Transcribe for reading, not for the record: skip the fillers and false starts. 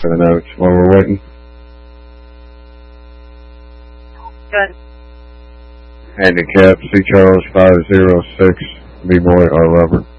for the notes while we're waiting. Good. Handicap C. Charles 506 B. Boy R. Robert.